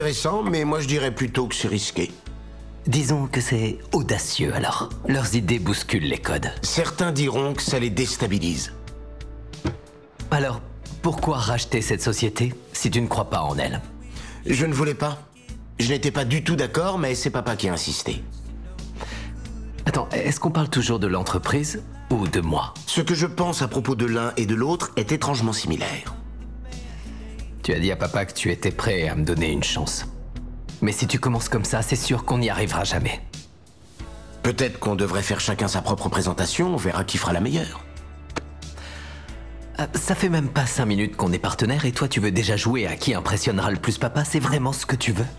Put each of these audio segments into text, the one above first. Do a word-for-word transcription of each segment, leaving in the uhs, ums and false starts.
Intéressant, mais moi je dirais plutôt que c'est risqué. Disons que c'est audacieux alors. Leurs idées bousculent les codes. Certains diront que ça les déstabilise. Alors, pourquoi racheter cette société si tu ne crois pas en elle? Je ne voulais pas. Je n'étais pas du tout d'accord, mais c'est papa qui a insisté. Attends, est-ce qu'on parle toujours de l'entreprise ou de moi? Ce que je pense à propos de l'un et de l'autre est étrangement similaire. Tu as dit à papa que tu étais prêt à me donner une chance. Mais si tu commences comme ça, c'est sûr qu'on n'y arrivera jamais. Peut-être qu'on devrait faire chacun sa propre présentation, on verra qui fera la meilleure. Euh, ça fait même pas cinq minutes qu'on est partenaires et toi tu veux déjà jouer à qui impressionnera le plus papa? C'est vraiment ce que tu veux?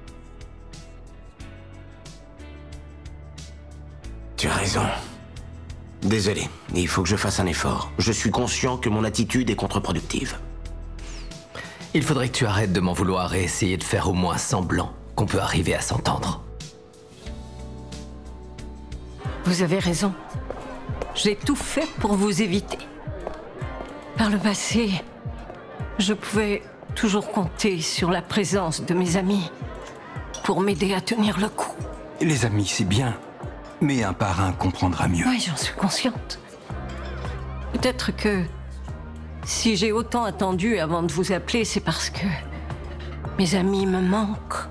Tu as raison. Désolé, il faut que je fasse un effort. Je suis conscient que mon attitude est contre-productive. Il faudrait que tu arrêtes de m'en vouloir et essayer de faire au moins semblant qu'on peut arriver à s'entendre. Vous avez raison. J'ai tout fait pour vous éviter. Par le passé, je pouvais toujours compter sur la présence de mes amis pour m'aider à tenir le coup. Les amis, c'est bien, mais un parrain comprendra mieux. Oui, j'en suis consciente. Peut-être que si j'ai autant attendu avant de vous appeler, c'est parce que mes amis me manquent.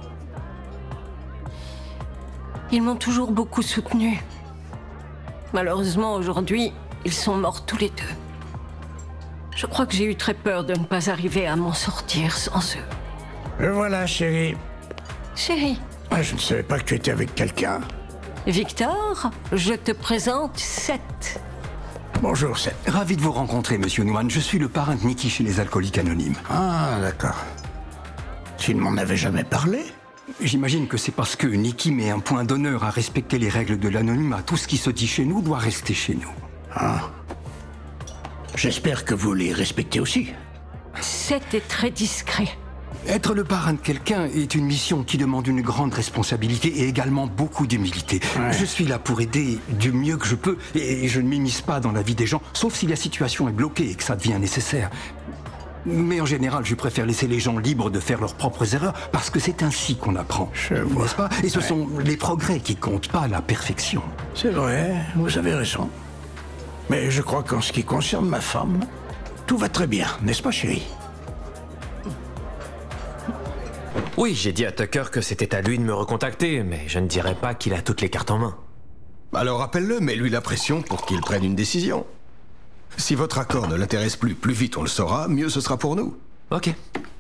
Ils m'ont toujours beaucoup soutenue. Malheureusement, aujourd'hui, ils sont morts tous les deux. Je crois que j'ai eu très peur de ne pas arriver à m'en sortir sans eux. Le voilà, chérie. Chérie. Ah, je ne savais pas que tu étais avec quelqu'un. Victor, je te présente Seth. Bonjour, Seth. Ravi de vous rencontrer, monsieur Nguyen. Je suis le parrain de Nikki chez les Alcooliques Anonymes. Ah, d'accord. Tu ne m'en avais jamais parlé? J'imagine que c'est parce que Nikki met un point d'honneur à respecter les règles de l'anonymat. Tout ce qui se dit chez nous doit rester chez nous. Ah. J'espère que vous les respectez aussi. Seth est très discret. Être le parrain de quelqu'un est une mission qui demande une grande responsabilité et également beaucoup d'humilité. Ouais. Je suis là pour aider du mieux que je peux et je ne m'immisce pas dans la vie des gens, sauf si la situation est bloquée et que ça devient nécessaire. Mais en général, je préfère laisser les gens libres de faire leurs propres erreurs parce que c'est ainsi qu'on apprend. Je vois. N'est-ce pas? Et ce Ouais. sont les progrès qui comptent, pas la perfection. C'est vrai, vous avez raison. Mais je crois qu'en ce qui concerne ma femme, tout va très bien, n'est-ce pas, chérie? Oui, j'ai dit à Tucker que c'était à lui de me recontacter, mais je ne dirais pas qu'il a toutes les cartes en main. Alors appelle-le, mets-lui la pression pour qu'il prenne une décision. Si votre accord ne l'intéresse plus, plus vite on le saura, mieux ce sera pour nous. Ok.